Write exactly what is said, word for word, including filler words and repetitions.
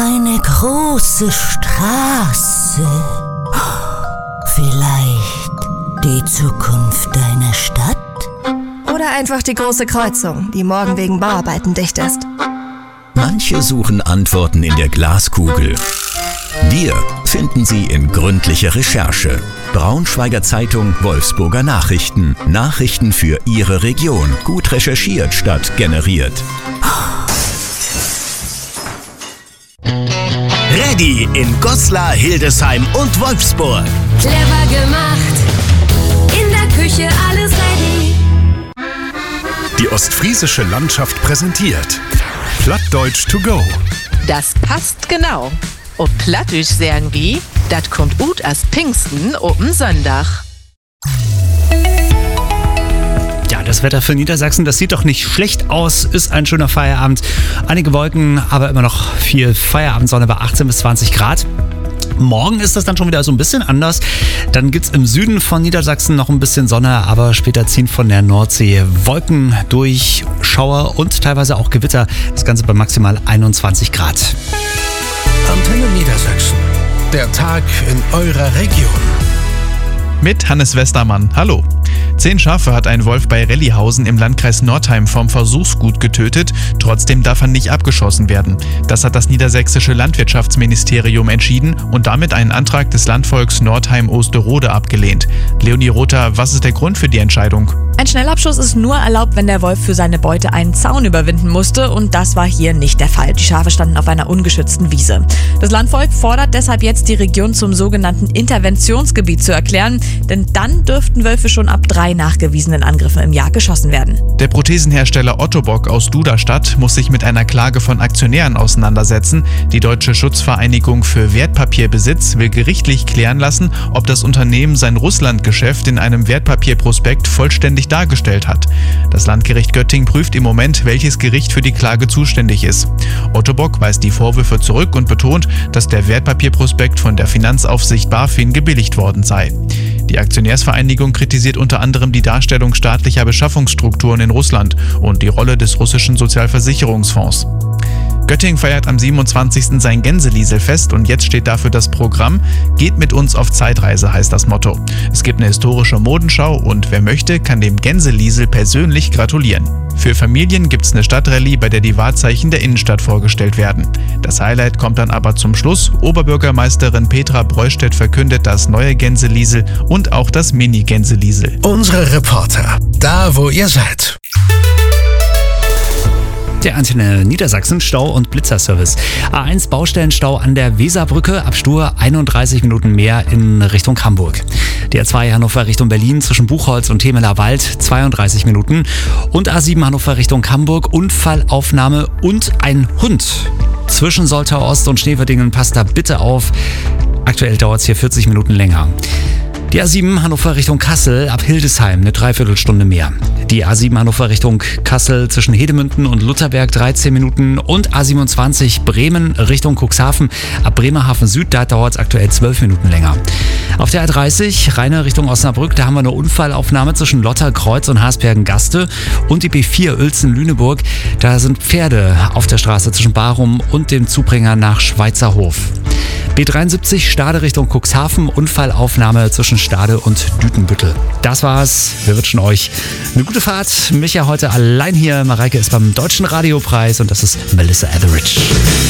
Eine große Straße. Vielleicht die Zukunft deiner Stadt? Oder einfach die große Kreuzung, die morgen wegen Bauarbeiten dicht ist. Manche suchen Antworten in der Glaskugel. Wir finden sie in gründlicher Recherche. Braunschweiger Zeitung, Wolfsburger Nachrichten. Nachrichten für Ihre Region. Gut recherchiert statt generiert. Ready in Goslar, Hildesheim und Wolfsburg. Clever gemacht, in der Küche alles ready. Die ostfriesische Landschaft präsentiert Plattdeutsch to go. Das passt genau. Und Plattdeutsch sagen wie, das kommt gut als Pfingsten oben Sonntag. Ja, das Wetter für Niedersachsen, das sieht doch nicht schlecht aus. Ist ein schöner Feierabend. Einige Wolken, aber immer noch viel Feierabendsonne bei achtzehn bis zwanzig Grad. Morgen ist das dann schon wieder so ein bisschen anders. Dann gibt es im Süden von Niedersachsen noch ein bisschen Sonne, aber später ziehen von der Nordsee Wolken durch, Schauer und teilweise auch Gewitter. Das Ganze bei maximal einundzwanzig Grad. Antenne Niedersachsen. Der Tag in eurer Region. Mit Hannes Westermann. Hallo. Zehn Schafe hat ein Wolf bei Rellihausen im Landkreis Nordheim vom Versuchsgut getötet. Trotzdem darf er nicht abgeschossen werden. Das hat das niedersächsische Landwirtschaftsministerium entschieden und damit einen Antrag des Landvolks Nordheim-Osterode abgelehnt. Leonie Rother, was ist der Grund für die Entscheidung? Ein Schnellabschuss ist nur erlaubt, wenn der Wolf für seine Beute einen Zaun überwinden musste, und das war hier nicht der Fall. Die Schafe standen auf einer ungeschützten Wiese. Das Landvolk fordert deshalb jetzt, die Region zum sogenannten Interventionsgebiet zu erklären, denn dann dürften Wölfe schon ab drei nachgewiesenen Angriffen im Jahr geschossen werden. Der Prothesenhersteller Otto Bock aus Duderstadt muss sich mit einer Klage von Aktionären auseinandersetzen. Die Deutsche Schutzvereinigung für Wertpapierbesitz will gerichtlich klären lassen, ob das Unternehmen sein Russlandgeschäft in einem Wertpapierprospekt vollständig dargestellt hat. Das Landgericht Göttingen prüft im Moment, welches Gericht für die Klage zuständig ist. Otto Bock weist die Vorwürfe zurück und betont, dass der Wertpapierprospekt von der Finanzaufsicht BaFin gebilligt worden sei. Die Aktionärsvereinigung kritisiert unter anderem die Darstellung staatlicher Beschaffungsstrukturen in Russland und die Rolle des russischen Sozialversicherungsfonds. Göttingen feiert am siebenundzwanzigsten sein Gänselieselfest und jetzt steht dafür das Programm "Geht mit uns auf Zeitreise" heißt das Motto. Es gibt eine historische Modenschau und wer möchte, kann dem Gänseliesel persönlich gratulieren. Für Familien gibt es eine Stadtrallye, bei der die Wahrzeichen der Innenstadt vorgestellt werden. Das Highlight kommt dann aber zum Schluss. Oberbürgermeisterin Petra Breustedt verkündet das neue Gänseliesel und auch das Mini-Gänseliesel. Unsere Reporter, da wo ihr seid. Der Antenne Niedersachsen Stau- und Blitzerservice. A eins Baustellenstau an der Weserbrücke, ab Stur einunddreißig Minuten mehr in Richtung Hamburg. Die A zwei Hannover Richtung Berlin zwischen Buchholz und Temeler Wald zweiunddreißig Minuten. Und A sieben Hannover Richtung Hamburg, Unfallaufnahme und ein Hund. Zwischen Soltau Ost und Schneewettingen, passt da bitte auf. Aktuell dauert es hier vierzig Minuten länger. Die A sieben Hannover Richtung Kassel, ab Hildesheim eine Dreiviertelstunde mehr. Die A sieben Hannover Richtung Kassel zwischen Hedemünden und Lutherberg dreizehn Minuten. Und A siebenundzwanzig Bremen Richtung Cuxhaven, ab Bremerhaven Süd, da dauert es aktuell zwölf Minuten länger. Auf der A dreißig Rheine Richtung Osnabrück, da haben wir eine Unfallaufnahme zwischen Lotterkreuz und Hasbergen-Gaste. Und die B vier Uelzen-Lüneburg, da sind Pferde auf der Straße zwischen Barum und dem Zubringer nach Schweizerhof. B dreiundsiebzig Stade Richtung Cuxhaven, Unfallaufnahme zwischen Stade und Dütenbüttel. Das war's. Wir wünschen euch eine gute Fahrt. Micha heute allein hier. Mareike ist beim Deutschen Radiopreis und das ist Melissa Etheridge.